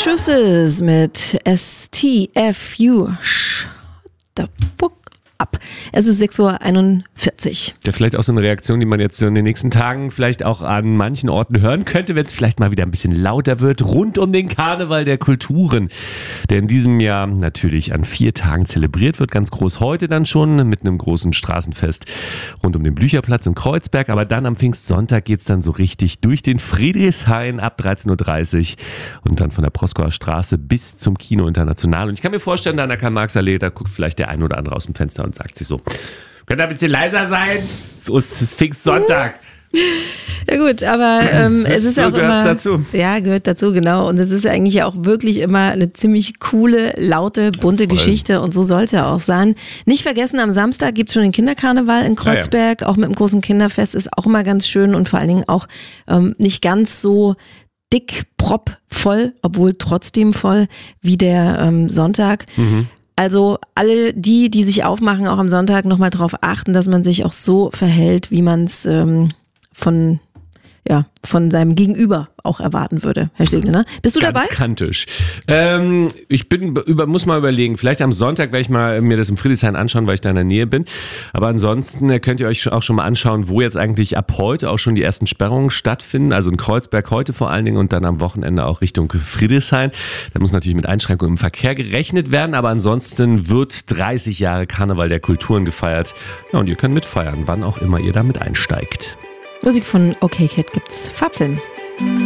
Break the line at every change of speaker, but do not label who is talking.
Intrusives mit STFU. Shut the fuck up. Es ist 6.41 Uhr.
Ja, vielleicht auch so eine Reaktion, die man jetzt so in den nächsten Tagen vielleicht auch an manchen Orten hören könnte, wenn es vielleicht mal wieder ein bisschen lauter wird, rund um den Karneval der Kulturen, der in diesem Jahr natürlich an 4 Tagen zelebriert wird, ganz groß heute dann schon mit einem großen Straßenfest rund um den Blücherplatz in Kreuzberg, aber dann am Pfingstsonntag geht es dann so richtig durch den Friedrichshain ab 13.30 Uhr und dann von der Proskauer Straße bis zum Kino International. Und ich kann mir vorstellen, da an der Karl-Marx-Allee, da guckt vielleicht der ein oder andere aus dem Fenster und sagt sich so, könnt ihr ein bisschen leiser sein? So ist es Pfingstsonntag.
Ja gut, aber es ist ja auch immer...
dazu.
Ja, gehört dazu, genau. Und es ist ja eigentlich auch wirklich immer eine ziemlich coole, laute, bunte Geschichte und so soll es ja auch sein. Nicht vergessen, am Samstag gibt es schon den Kinderkarneval in Kreuzberg, auch mit dem großen Kinderfest, ist auch immer ganz schön und vor allen Dingen auch nicht ganz so dick, voll, obwohl trotzdem voll wie der Sonntag. Also alle die sich aufmachen, auch am Sonntag nochmal drauf achten, dass man sich auch so verhält, wie man es von seinem Gegenüber auch erwarten würde, Herr Stegle, ne? Bist du dabei?
Ganz kantisch. Ich muss mal überlegen, vielleicht am Sonntag werde ich mal mir das im Friedrichshain anschauen, weil ich da in der Nähe bin. Aber ansonsten könnt ihr euch auch schon mal anschauen, wo jetzt eigentlich ab heute auch schon die ersten Sperrungen stattfinden. Also in Kreuzberg heute vor allen Dingen und dann am Wochenende auch Richtung Friedrichshain. Da muss natürlich mit Einschränkungen im Verkehr gerechnet werden, aber ansonsten wird 30 Jahre Karneval der Kulturen gefeiert. Ja, und ihr könnt mitfeiern, wann auch immer ihr damit einsteigt.
Musik von OK Kid gibt's. Farbfilm.